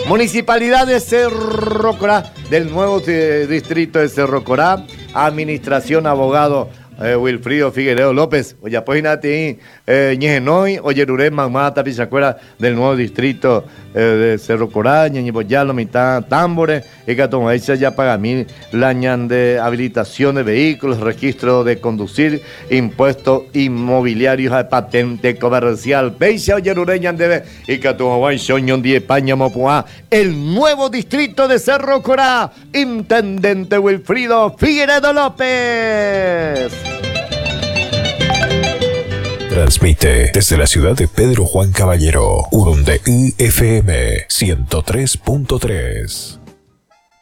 Municipalidad de Cerro Corá, del nuevo distrito de Cerro Corá, administración, abogado Wilfrido Figueiredo López, oye, pues nati, ñejenoi, oye, Ruré, mamá, tapizacuera del nuevo distrito de Cerro Corá, ñeñiboyalo, mitad tambores, y que toma esa ya paga mil, lañan de habilitación de vehículos, registro de conducir, impuestos inmobiliarios, patente comercial, peisa, oye, Ruré, ñandebe, y que toma guay, soñón de España, mopuá, el nuevo distrito de Cerro Corá, intendente Wilfrido Figueiredo López. Transmite desde la ciudad de Pedro Juan Caballero, Urundeí FM 103.3.